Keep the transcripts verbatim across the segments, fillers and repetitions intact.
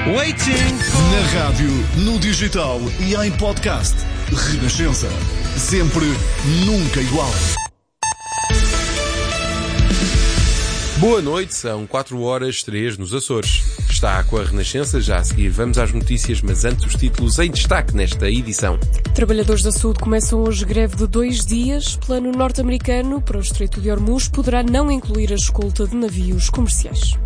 Waiting for... Na rádio, no digital e em podcast. Renascença. Sempre, nunca igual. Boa noite, são quatro horas três nos Açores. Está com a Renascença, já a seguir vamos às notícias, mas antes os títulos em destaque nesta edição. Trabalhadores da saúde começam hoje greve de dois dias. Plano norte-americano para o Estreito de Hormuz poderá não incluir a escolta de navios comerciais.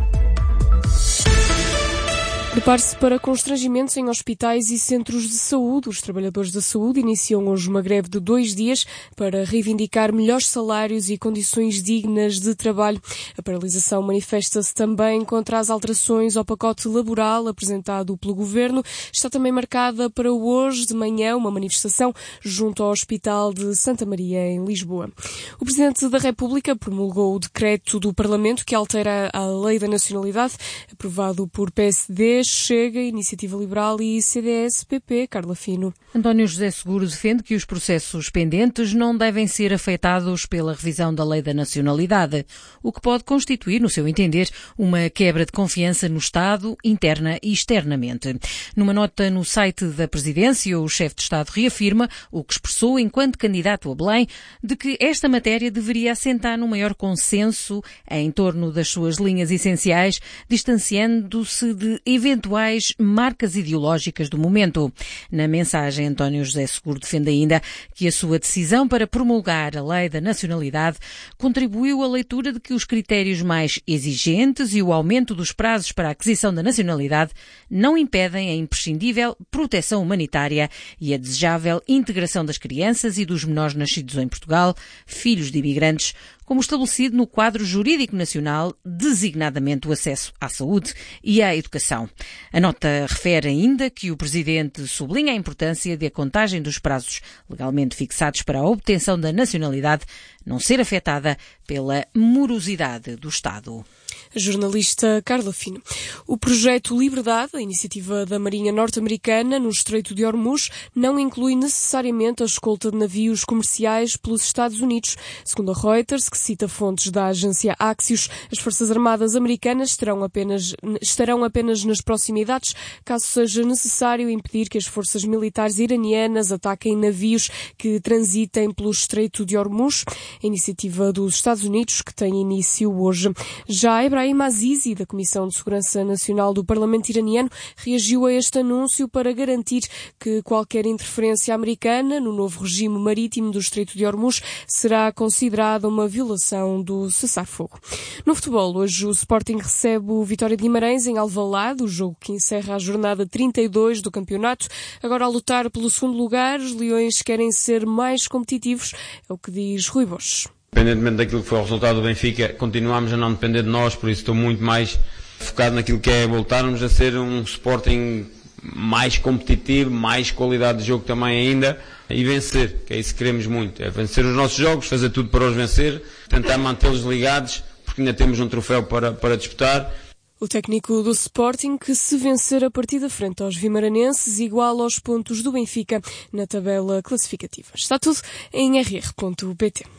Prepare-se para constrangimentos em hospitais e centros de saúde. Os trabalhadores da saúde iniciam hoje uma greve de dois dias para reivindicar melhores salários e condições dignas de trabalho. A paralisação manifesta-se também contra as alterações ao pacote laboral apresentado pelo Governo. Está também marcada para hoje de manhã uma manifestação junto ao Hospital de Santa Maria, em Lisboa. O Presidente da República promulgou o decreto do Parlamento que altera a Lei da Nacionalidade, aprovado por P S D, Chega, Iniciativa Liberal e C D S P P. Carla Fino. António José Seguro defende que os processos pendentes não devem ser afetados pela revisão da Lei da Nacionalidade, o que pode constituir, no seu entender, uma quebra de confiança no Estado, interna e externamente. Numa nota no site da Presidência, o chefe de Estado reafirma o que expressou enquanto candidato a Belém, de que esta matéria deveria assentar num maior consenso em torno das suas linhas essenciais, distanciando-se de eventuais eventuais marcas ideológicas do momento. Na mensagem, António José Seguro defende ainda que a sua decisão para promulgar a Lei da Nacionalidade contribuiu à leitura de que os critérios mais exigentes e o aumento dos prazos para a aquisição da nacionalidade não impedem a imprescindível proteção humanitária e a desejável integração das crianças e dos menores nascidos em Portugal, filhos de imigrantes, como estabelecido no quadro jurídico nacional, designadamente o acesso à saúde e à educação. A nota refere ainda que o Presidente sublinha a importância de a contagem dos prazos legalmente fixados para a obtenção da nacionalidade não ser afetada pela morosidade do Estado. A jornalista Carla Fino. O projeto Liberdade, a iniciativa da Marinha Norte-Americana no Estreito de Hormuz, não inclui necessariamente a escolta de navios comerciais pelos Estados Unidos. Segundo a Reuters, que cita fontes da agência Axios, as Forças Armadas americanas estarão apenas, estarão apenas nas proximidades, caso seja necessário impedir que as forças militares iranianas ataquem navios que transitem pelo Estreito de Hormuz. A iniciativa dos Estados Unidos, que tem início hoje. Já Ebrahim Azizi, da Comissão de Segurança Nacional do Parlamento iraniano, reagiu a este anúncio para garantir que qualquer interferência americana no novo regime marítimo do Estreito de Hormuz será considerada uma violação do cessar-fogo. No futebol, hoje o Sporting recebe o Vitória de Guimarães em Alvalade, o jogo que encerra a jornada trinta e dois do campeonato. Agora, a lutar pelo segundo lugar, os Leões querem ser mais competitivos, é o que diz Rui Borges. Independentemente daquilo que foi o resultado do Benfica, continuamos a não depender de nós, por isso estou muito mais focado naquilo que é voltarmos a ser um Sporting mais competitivo, mais qualidade de jogo também ainda, e vencer, que é isso que queremos muito, é vencer os nossos jogos, fazer tudo para os vencer, tentar mantê-los ligados, porque ainda temos um troféu para, para disputar. O técnico do Sporting, que se vencer a partida frente aos vimaranenses, iguala aos pontos do Benfica na tabela classificativa. Está tudo em r r ponto p t.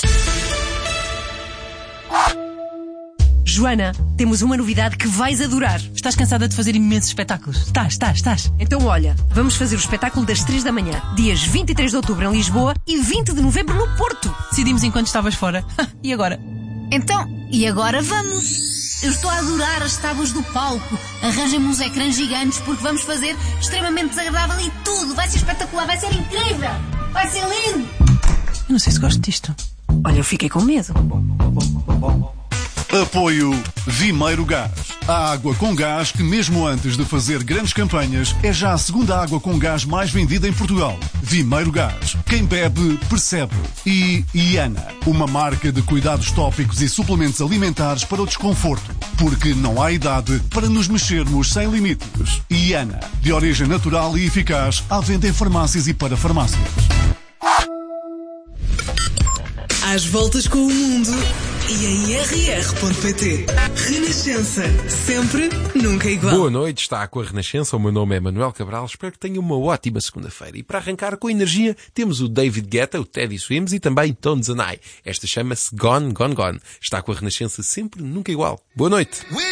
Joana, temos uma novidade que vais adorar. Estás cansada de fazer imensos espetáculos? Estás, estás, estás. Então olha, vamos fazer o espetáculo das três da manhã, dias vinte e três de outubro em Lisboa e vinte de novembro no Porto. Decidimos enquanto estavas fora. E agora? Então, e agora vamos? Eu estou a adorar as tábuas do palco. Arranjem-me uns ecrãs gigantes porque vamos fazer extremamente desagradável e tudo. Vai ser espetacular, vai ser incrível. Vai ser lindo. Eu não sei se gosto disto. Olha, eu fiquei com medo. Apoio Vimeiro Gás. A água com gás que, mesmo antes de fazer grandes campanhas, é já a segunda água com gás mais vendida em Portugal. Vimeiro Gás. Quem bebe, percebe. E Iana, uma marca de cuidados tópicos e suplementos alimentares para o desconforto. Porque não há idade para nos mexermos sem limites. Iana, de origem natural e eficaz, à venda em farmácias e para farmácias. Às voltas com o mundo e em r r ponto p t. Renascença. Sempre, nunca igual. Boa noite, está com a Renascença. O meu nome é Manuel Cabral. Espero que tenha uma ótima segunda-feira. E para arrancar com energia, temos o David Guetta, o Teddy Swims e também Tones and I. Esta chama-se Gone, Gone, Gone. Está com a Renascença sempre, nunca igual. Boa noite.